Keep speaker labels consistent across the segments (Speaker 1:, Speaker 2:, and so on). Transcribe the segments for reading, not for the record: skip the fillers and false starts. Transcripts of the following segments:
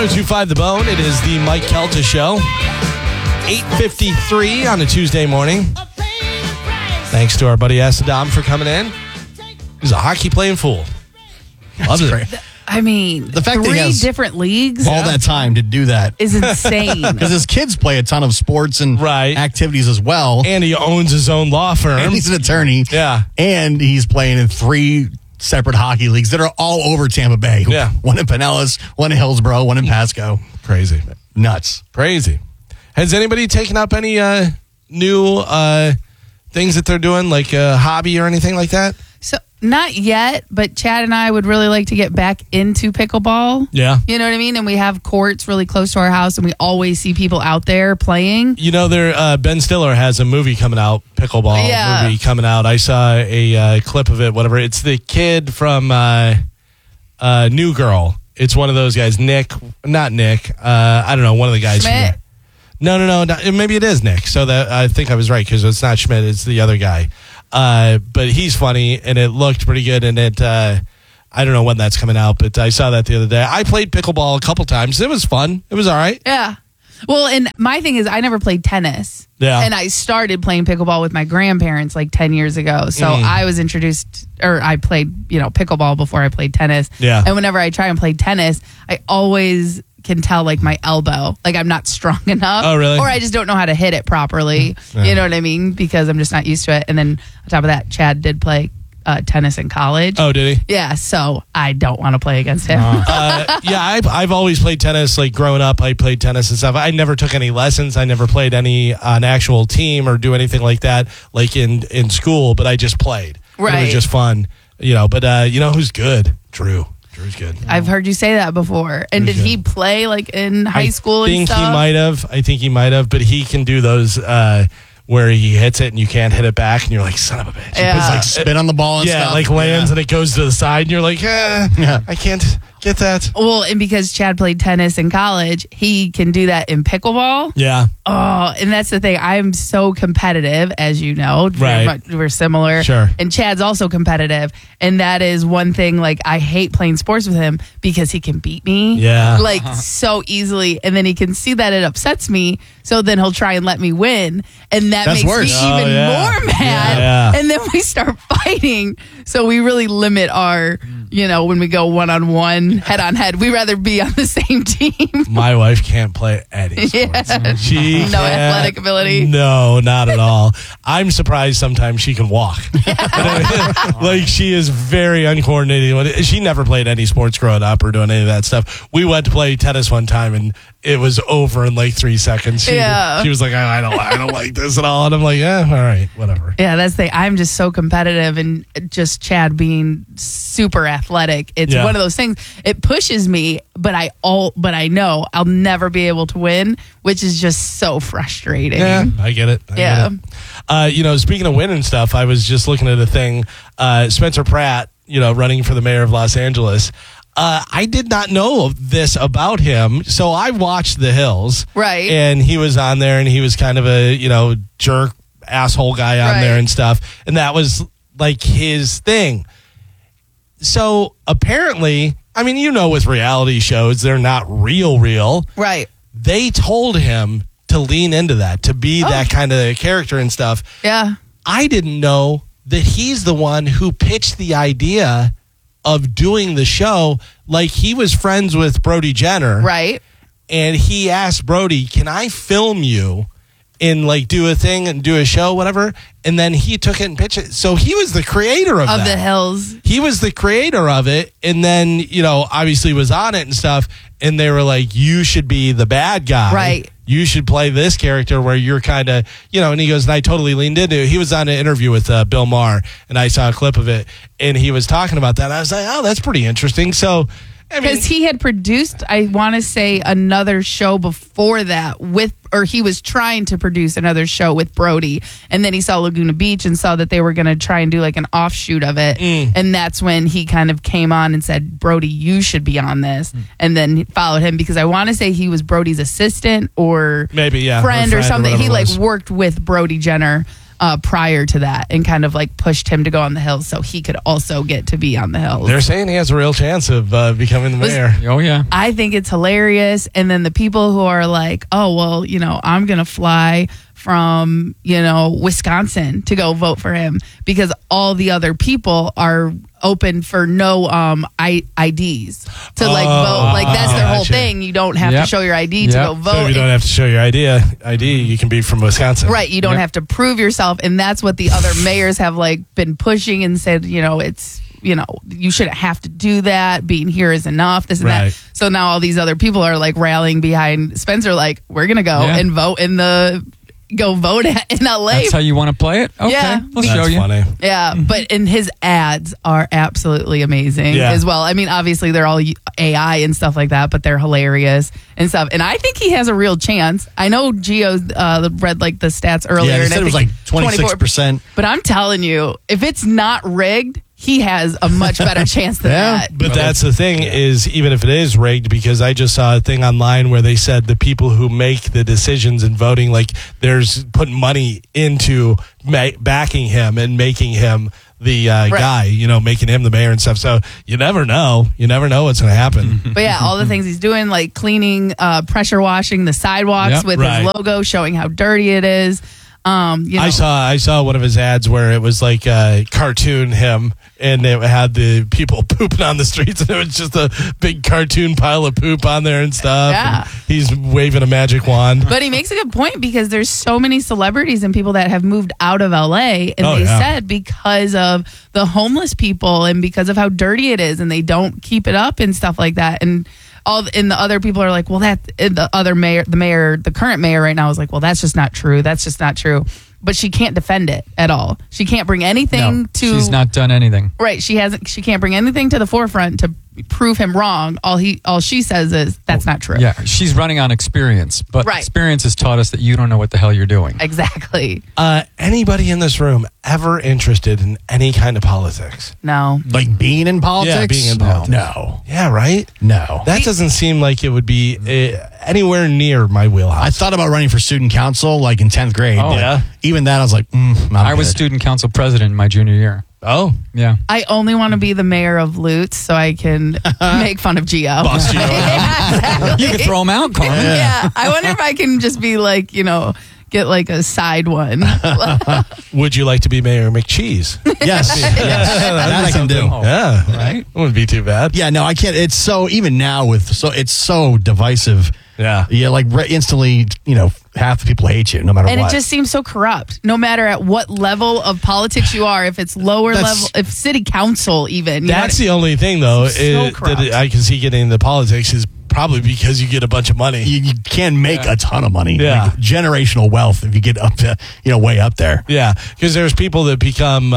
Speaker 1: 1025 The Bone. It is the Mike Kelta Show. 8:53 on a Tuesday morning. Thanks to our buddy Asadam for coming in. He's a hockey playing fool. Loves it.
Speaker 2: I mean,
Speaker 3: the fact that he
Speaker 2: 3
Speaker 3: has
Speaker 2: different leagues
Speaker 3: all that time to do that
Speaker 2: is insane.
Speaker 3: Because his kids play a ton of sports and
Speaker 1: Right.
Speaker 3: activities as well.
Speaker 1: And he owns his own law firm.
Speaker 3: And he's an attorney.
Speaker 1: Yeah.
Speaker 3: And he's playing in 3 separate hockey leagues that are all over Tampa Bay.
Speaker 1: Yeah.
Speaker 3: One in Pinellas, one in Hillsborough, one in Pasco.
Speaker 1: Crazy.
Speaker 3: Nuts.
Speaker 1: Crazy. Has anybody taken up any new things that they're doing, like a hobby or anything like that?
Speaker 2: So not yet, but Chad and I would really like to get back into pickleball.
Speaker 1: Yeah.
Speaker 2: You know what I mean? And we have courts really close to our house, and we always see people out there playing.
Speaker 1: You know, Ben Stiller has a movie coming out, pickleball movie coming out. I saw a clip of it, whatever. It's the kid from New Girl. It's one of those guys, not Nick. I don't know, one of the guys.
Speaker 2: Schmidt?
Speaker 1: No, maybe it is Nick. So that I think I was right because it's not Schmidt, it's the other guy. But he's funny, and it looked pretty good. And I don't know when that's coming out, but I saw that the other day. I played pickleball a couple times. It was fun. It was all right.
Speaker 2: Yeah. Well, and my thing is, I never played tennis.
Speaker 1: Yeah.
Speaker 2: And I started playing pickleball with my grandparents like 10 years ago. So I was introduced, or I played, pickleball before I played tennis.
Speaker 1: Yeah.
Speaker 2: And whenever I try and play tennis, I always can tell like my elbow, like I'm not strong enough.
Speaker 1: Oh, really?
Speaker 2: Or I just don't know how to hit it properly.
Speaker 1: Yeah.
Speaker 2: You know what I mean? Because I'm just not used to it. And then on top of that, Chad did play tennis in college.
Speaker 1: Oh, did he?
Speaker 2: Yeah, so I don't want to play against him.
Speaker 1: I've always played tennis. Like growing up, I played tennis and stuff. I never took any lessons. I never played any an actual team or do anything like that, like in school. But I just played.
Speaker 2: Right.
Speaker 1: It was just fun, But you know who's good? Drew. Drew's good.
Speaker 2: I've heard you say that before. And did he play like in high school and stuff?
Speaker 1: I think he might have. But he can do those where he hits it and you can't hit it back, and you're like, son of a bitch.
Speaker 2: Yeah.
Speaker 3: It's like spin on the ball and stuff.
Speaker 1: Like lands and it goes to the side, and you're like, I can't get that.
Speaker 2: Well, and because Chad played tennis in college, he can do that in pickleball.
Speaker 1: Yeah.
Speaker 2: Oh, and that's the thing. I'm so competitive, as you know.
Speaker 1: Right.
Speaker 2: We're similar.
Speaker 1: Sure.
Speaker 2: And Chad's also competitive. And that is one thing, like, I hate playing sports with him because he can beat me.
Speaker 1: Yeah.
Speaker 2: Like, so easily. And then he can see that it upsets me. So then he'll try and let me win. And that
Speaker 3: That's
Speaker 2: makes
Speaker 3: worse.
Speaker 2: me even more mad.
Speaker 1: Yeah.
Speaker 2: And then we start fighting. So we really limit our, when we go one-on-one, head-on-head, we rather be on the same team.
Speaker 1: My wife can't play any sports.
Speaker 2: Yeah.
Speaker 1: She
Speaker 2: No
Speaker 1: can't-
Speaker 2: athletic ability.
Speaker 1: No, not at all. I'm surprised sometimes she can walk. Like, she is very uncoordinated. She never played any sports growing up or doing any of that stuff. We went to play tennis one time, and it was over in like 3 seconds. She was like, I don't like this at all. And I'm like, all right, whatever.
Speaker 2: Yeah, that's the thing. I'm just so competitive, and just Chad being super athletic. It's one of those things. It pushes me, but I know I'll never be able to win, which is just so frustrating.
Speaker 1: Yeah, I get it.
Speaker 2: Yeah.
Speaker 1: Speaking of winning stuff, I was just looking at a thing. Spencer Pratt, running for the mayor of Los Angeles. I did not know this about him, so I watched The Hills.
Speaker 2: Right.
Speaker 1: And he was on there, and he was kind of a, jerk, asshole guy on there and stuff. And that was like his thing. So apparently, with reality shows, they're not real.
Speaker 2: Right.
Speaker 1: They told him to lean into that, to be that kind of character and stuff.
Speaker 2: Yeah.
Speaker 1: I didn't know that he's the one who pitched the idea of doing the show. Like, he was friends with Brody Jenner.
Speaker 2: Right.
Speaker 1: And he asked Brody, can I film you and like do a thing and do a show, whatever? And then he took it and pitched it. So he was the creator of that.
Speaker 2: The Hills.
Speaker 1: He was the creator of it. And then, obviously was on it and stuff. And they were like, you should be the bad guy.
Speaker 2: Right.
Speaker 1: You should play this character where you're kind of, and he goes, and I totally leaned into it. He was on an interview with Bill Maher, and I saw a clip of it, and he was talking about that. And I was like, oh, that's pretty interesting. So,
Speaker 2: Because he had produced, I want to say, another show before that he was trying to produce another show with Brody. And then he saw Laguna Beach and saw that they were going to try and do like an offshoot of it. And that's when he kind of came on and said, Brody, you should be on this. And then followed him because I want to say he was Brody's assistant or
Speaker 1: maybe,
Speaker 2: friend or something. He
Speaker 1: worked
Speaker 2: worked with Brody Jenner. prior to that, and kind of like pushed him to go on the Hills so he could also get to be on the Hills.
Speaker 1: They're saying he has a real chance of becoming the mayor.
Speaker 4: Oh, yeah.
Speaker 2: I think it's hilarious. And then the people who are like, oh, well, I'm going to fly from, Wisconsin to go vote for him because all the other people are open for no IDs to vote. Like that's their whole
Speaker 1: gotcha.
Speaker 2: thing. You don't have to show your ID to go vote.
Speaker 1: So you don't have to show your ID. You can be from Wisconsin.
Speaker 2: Right. You don't have to prove yourself. And that's what the other mayors have been pushing and said, it's, you shouldn't have to do that. Being here is enough. This and
Speaker 1: Right.
Speaker 2: that. So now all these other people are rallying behind Spencer. We're going to go and vote vote in LA.
Speaker 4: That's how you want to play it? Okay.
Speaker 2: Yeah.
Speaker 4: We'll
Speaker 1: That's
Speaker 4: show you.
Speaker 1: funny.
Speaker 2: Yeah, but his ads are absolutely amazing as well. I mean, obviously they're all AI and stuff like that, but they're hilarious and stuff. And I think he has a real chance. I know Gio read the stats earlier.
Speaker 3: Yeah, they
Speaker 2: and
Speaker 3: said it was 26%.
Speaker 2: But I'm telling you, if it's not rigged, he has a much better chance than that.
Speaker 1: But that's the thing is, even if it is rigged, because I just saw a thing online where they said the people who make the decisions in voting, there's putting money into backing him and making him the guy, making him the mayor and stuff. So you never know. You never know what's going to happen.
Speaker 2: But yeah, all the things he's doing, like cleaning, pressure washing the sidewalks with his logo, showing how dirty it is. I
Speaker 1: saw one of his ads where it was like a cartoon him, and it had the people pooping on the streets, and it was just a big cartoon pile of poop on there and stuff.
Speaker 2: Yeah.
Speaker 1: And he's waving a magic wand.
Speaker 2: But he makes a good point because there's so many celebrities and people that have moved out of LA, and they said because of the homeless people and because of how dirty it is, and they don't keep it up and stuff like that. And the other people are like, well, the current mayor right now is like, well, that's just not true. That's just not true. But she can't defend it at all. She can't bring anything to.
Speaker 4: She's not done anything.
Speaker 2: Right. She can't bring anything to the forefront to prove him wrong. All she says is that's not true.
Speaker 4: Yeah, she's running on experience, but experience has taught us that you don't know what the hell you're doing.
Speaker 2: Exactly.
Speaker 1: Anybody in this room ever interested in any kind of politics?
Speaker 2: No.
Speaker 3: Like being in politics?
Speaker 1: Yeah, being in politics.
Speaker 3: No.
Speaker 1: Yeah, right?
Speaker 3: No.
Speaker 1: That doesn't seem like it would be anywhere near my wheelhouse.
Speaker 3: I thought about running for student council in 10th grade.
Speaker 1: Oh,
Speaker 3: but
Speaker 1: yeah?
Speaker 3: Even that, I was like,
Speaker 4: I was student council president in my junior year.
Speaker 1: Oh.
Speaker 4: Yeah.
Speaker 2: I only want to be the mayor of Lutz so I can make fun of Gio.
Speaker 1: Boss Gio.
Speaker 2: Yeah, exactly.
Speaker 4: You could throw him out, Carmen.
Speaker 2: Yeah. I wonder if I can just be get a side one.
Speaker 1: Would you like to be Mayor McCheese?
Speaker 3: Yes. That I can do.
Speaker 1: Yeah.
Speaker 4: Right?
Speaker 1: It wouldn't be too bad.
Speaker 3: Yeah, no, I can't. It's so, even now it's so divisive.
Speaker 1: Yeah.
Speaker 3: Yeah, instantly, half the people hate you no matter
Speaker 2: And
Speaker 3: what.
Speaker 2: it just seems so corrupt, no matter at what level of politics you are. If it's lower level, if city council even.
Speaker 1: That's the only thing, though,
Speaker 2: corrupt.
Speaker 1: that I can see getting into politics is probably because you get a bunch of money.
Speaker 3: You can make a ton of money.
Speaker 1: Yeah.
Speaker 3: Generational wealth if you get up to, way up there.
Speaker 1: Yeah, because there's people that become,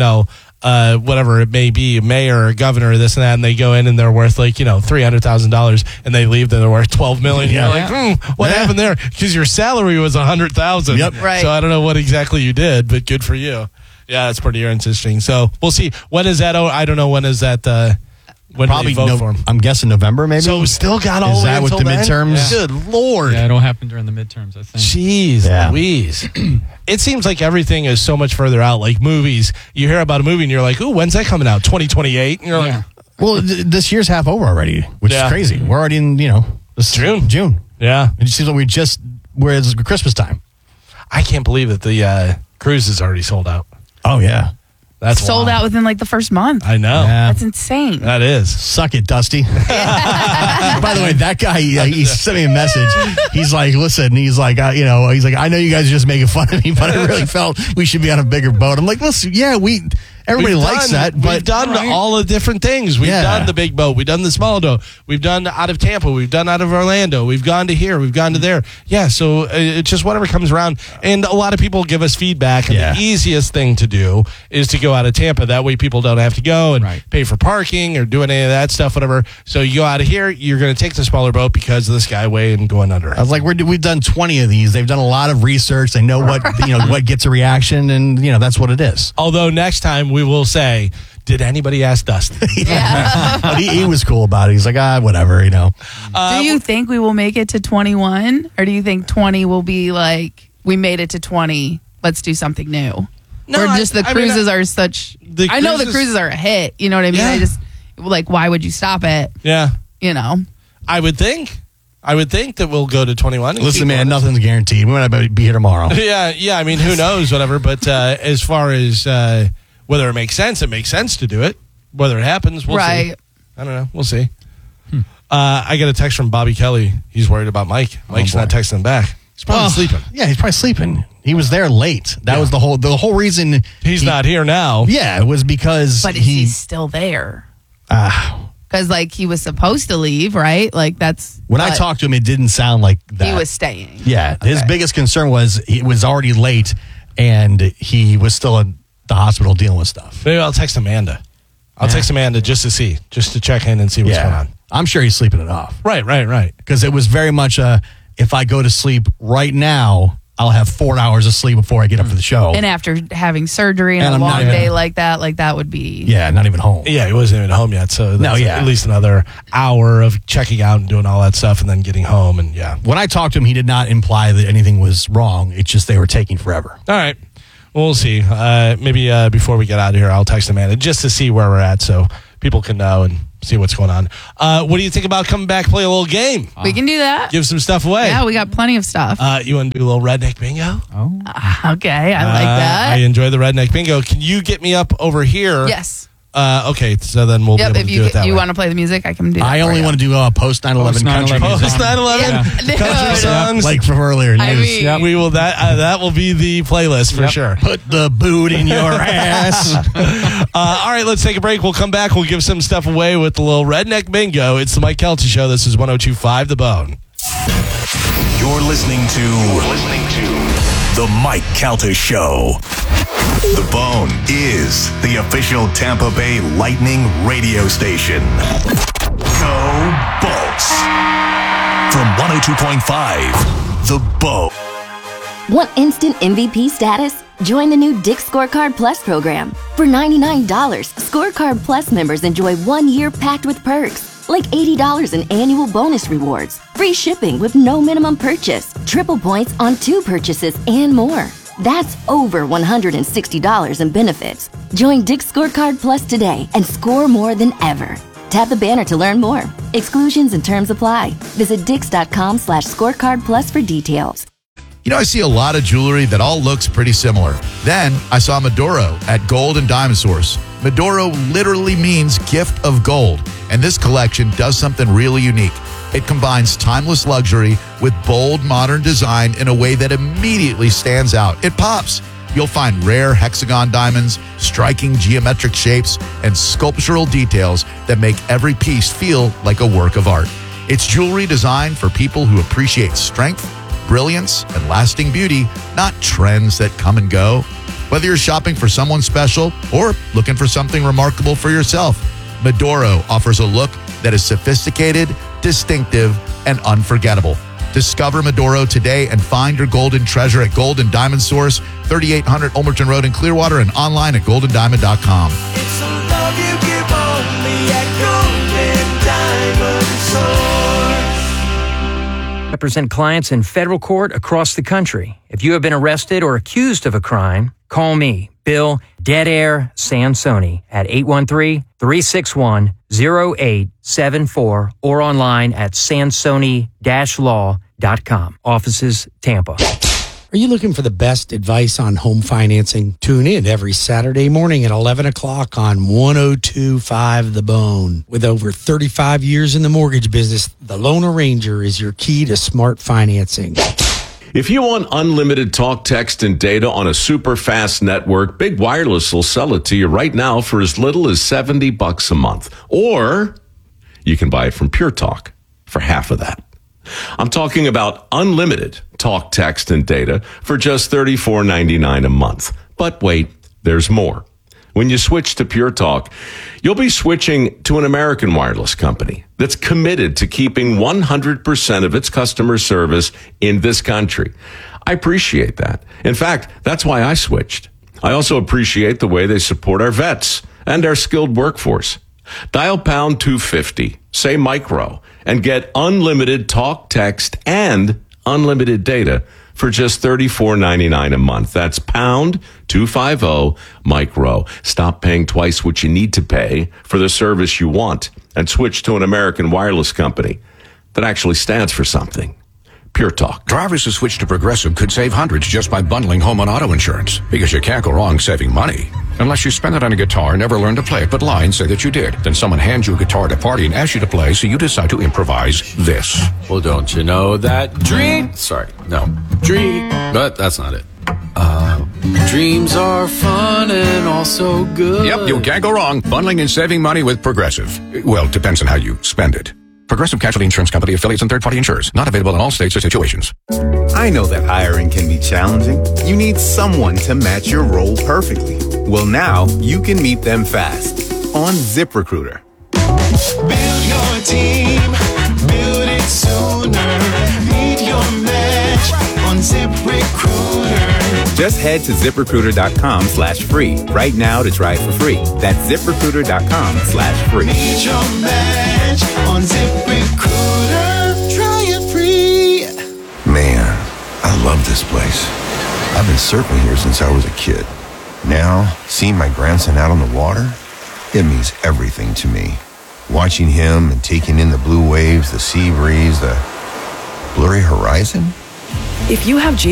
Speaker 1: whatever it may be, a mayor or governor or this and that, and they go in and they're worth $300,000, and they leave and they're worth $12 million.
Speaker 3: Yeah.
Speaker 1: You're like, what happened there? Because your salary was $100,000.
Speaker 3: Yep.
Speaker 2: Right.
Speaker 1: So I don't know what exactly you did, but good for you. Yeah, that's pretty interesting. So we'll see. When is that? I don't know. When is that? When
Speaker 3: Probably
Speaker 1: do they vote for him?
Speaker 3: I'm guessing November, maybe.
Speaker 1: So still got all
Speaker 3: Is
Speaker 1: the way
Speaker 3: that with
Speaker 1: until
Speaker 3: the
Speaker 1: then?
Speaker 3: midterms?
Speaker 1: Good Lord.
Speaker 4: Yeah, it'll happen during the midterms, I think.
Speaker 1: Jeez,
Speaker 3: Yeah.
Speaker 1: Louise. It seems like everything is so much further out. Like movies, you hear about a movie and you're like, ooh, when's that coming out? 2028? And you're like,
Speaker 3: Well, this year's half over already, which
Speaker 1: Yeah.
Speaker 3: is crazy. We're already in, this
Speaker 1: June.
Speaker 3: June.
Speaker 1: yeah.
Speaker 3: It just seems like it's Christmas time.
Speaker 1: I can't believe that the cruise is already sold out.
Speaker 3: Oh, yeah.
Speaker 1: That's
Speaker 2: sold
Speaker 1: wild.
Speaker 2: out within the first month.
Speaker 1: I know.
Speaker 3: Yeah.
Speaker 2: That's insane.
Speaker 1: That is.
Speaker 3: Suck it, Dusty. By the way, that guy, he sent me a message. He's like, listen, he's like, I know you guys are just making fun of me, but I really felt we should be on a bigger boat. I'm like, listen, yeah, everybody likes that, but
Speaker 1: we've done all the different things. We've done the big boat. We've done the small boat. We've done out of Tampa. We've done out of Orlando. We've gone to here. We've gone to there. Yeah, so it's just whatever comes around. And a lot of people give us feedback. And the easiest thing to do is to go out of Tampa. That way people don't have to go and pay for parking or doing any of that stuff, whatever. So you go out of here, you're going to take the smaller boat because of the Skyway and going under.
Speaker 3: I was like, we've done 20 of these. They've done a lot of research. They know what what gets a reaction, and that's what it is.
Speaker 1: Although next time we will say, did anybody ask Dustin?
Speaker 3: But he was cool about it. He's like, whatever,
Speaker 2: Do you think we will make it to 21? Or do you think 20 will be like, we made it to 20? let's do something new.
Speaker 1: No,
Speaker 2: or just the cruises are such. I know the cruises are a hit. You know what I mean?
Speaker 1: Yeah.
Speaker 2: I just like, why would you stop it?
Speaker 1: Yeah.
Speaker 2: You know.
Speaker 1: I would think that we'll go to 21.
Speaker 3: Listen, man, nothing's guaranteed. We might not be here tomorrow.
Speaker 1: Yeah. I mean, who knows, whatever. But as far as whether it makes sense to do it. Whether it happens, we'll see. I don't know. We'll see. I got a text from Bobby Kelly. He's worried about Mike. Mike's not texting back. He's probably sleeping.
Speaker 3: Yeah, he's probably sleeping. He was there late. That was the whole reason.
Speaker 1: He's not here now.
Speaker 3: Yeah, it was because
Speaker 2: But he's still there. Because, like, he was supposed to leave, right? Like, that's...
Speaker 3: When I talked to him, it didn't sound like that.
Speaker 2: He was staying.
Speaker 3: Yeah. His biggest concern was he was already late, and he was still in the hospital dealing with stuff.
Speaker 1: Maybe I'll text Amanda. I'll text Amanda just to check in and see what's going on.
Speaker 3: I'm sure he's sleeping it off.
Speaker 1: Right.
Speaker 3: Because it was very much if I go to sleep right now, I'll have 4 hours of sleep before I get up for the show.
Speaker 2: And after having surgery and a long day like that would be...
Speaker 3: Yeah, not even home.
Speaker 1: Yeah, he wasn't even home yet, so that's at least another hour of checking out and doing all that stuff and then getting home, and
Speaker 3: When I talked to him, he did not imply that anything was wrong. It's just they were taking forever.
Speaker 1: All right. We'll see. Maybe before we get out of here, I'll text Amanda just to see where we're at so people can know and see what's going on. What do you think about coming back, play a little game?
Speaker 2: We can do that.
Speaker 1: Give some stuff away.
Speaker 2: Yeah, we got plenty of stuff.
Speaker 1: You want to do a little redneck bingo?
Speaker 4: Oh.
Speaker 2: Okay, I like that.
Speaker 1: I enjoy the redneck bingo. Can you get me up over here?
Speaker 2: Yes.
Speaker 1: Okay, so then we'll be able to do it that way.
Speaker 2: You want to play the music, I can do that.
Speaker 3: I only want to do post 9/11 country music.
Speaker 1: Post 9/11 country songs,
Speaker 3: like from earlier news.
Speaker 1: We will that will be the playlist for sure.
Speaker 3: Put the boot in your ass.
Speaker 1: All right, let's take a break. We'll come back. We'll give some stuff away with the little redneck bingo. It's the Mike Kelty Show. This is 102.5 The Bone.
Speaker 5: You're listening to The Mike Calta Show. The Bone is the official Tampa Bay Lightning radio station. Go Bolts. From 102.5 The Bone.
Speaker 6: Want instant MVP status? Join the new Dick's Scorecard Plus program. For $99, Scorecard Plus members enjoy 1 year packed with perks, like $80 in annual bonus rewards, free shipping with no minimum purchase, triple points on 2 purchases, and more. That's over $160 in benefits. Join Dick's Scorecard Plus today and score more than ever. Tap the banner to learn more. Exclusions and terms apply. Visit dix.com/scorecard plus for details.
Speaker 7: You know, I see a lot of jewelry that all looks pretty similar. Then I saw Medoro at Gold and Diamond Source. Medoro literally means gift of gold, and this collection does something really unique. It combines timeless luxury with bold modern design in a way that immediately stands out. It pops. You'll find rare hexagon diamonds, striking geometric shapes, and sculptural details that make every piece feel like a work of art. It's jewelry designed for people who appreciate strength, brilliance, and lasting beauty, not trends that come and go. Whether you're shopping for someone special or looking for something remarkable for yourself, Medoro offers a look that is sophisticated, distinctive, and unforgettable. Discover Medoro today and find your golden treasure at Gold and Diamond Source, 3800 Ulmerton Road in Clearwater, and online at goldendiamond.com.
Speaker 8: It's a love you give only at Gold and Diamond Source.
Speaker 9: Represent clients in federal court across the country. If you have been arrested or accused of a crime, call me, Bill Dead Air Sansoni, at 813-361-0874 or online at sansoni-law.com. Offices, Tampa.
Speaker 10: Are you looking for the best advice on home financing? Tune in every Saturday morning at 11 o'clock on 102.5 The Bone. With over 35 years in the mortgage business, the Loan Arranger is your key to smart financing.
Speaker 11: If you want unlimited talk, text, and data on a super fast network, Big Wireless will sell it to you right now for as little as $70 a month. Or you can buy it from Pure Talk for half of that. I'm talking about unlimited talk, text, and data for just $34.99 a month. But wait, there's more. When you switch to Pure Talk, you'll be switching to an American wireless company that's committed to keeping 100% of its customer service in this country. I appreciate that. In fact, that's why I switched. I also appreciate the way they support our vets and our skilled workforce. Dial pound 250, say micro, and get unlimited talk, text, and unlimited data for just $34.99 a month. That's pound 250 Mike Rowe. Stop paying twice what you need to pay for the service you want and switch to an American wireless company that actually stands for something. Pure Talk.
Speaker 12: Drivers who switch to Progressive could save hundreds just by bundling home and auto insurance, because you can't go wrong saving money. Unless you spend it on a guitar and never learn to play it, but lie and say that you did. Then someone hands you a guitar at a party and asks you to play, so you decide to improvise this.
Speaker 13: Well, don't you know that dream... Sorry, no. Dream... But that's not it. Dreams are fun and also good.
Speaker 12: Yep, you can't go wrong bundling and saving money with Progressive. Well, depends on how you spend it. Progressive Casualty Insurance Company, affiliates, and third-party insurers. Not available in all states or situations.
Speaker 14: I know that hiring can be challenging. You need someone to match your role perfectly. Well, now you can meet them fast on ZipRecruiter.
Speaker 8: Build your team, build it sooner. Meet your match on ZipRecruiter.
Speaker 14: Just head to ZipRecruiter.com/free right now to try it for free. That's ZipRecruiter.com/free.
Speaker 8: Meet your match on ZipRecruiter. Try it free.
Speaker 15: Man, I love this place. I've been surfing here since I was a kid. Now, seeing my grandson out on the water, it means everything to me. Watching him and taking in the blue waves, the sea breeze, the blurry horizon.
Speaker 16: If you have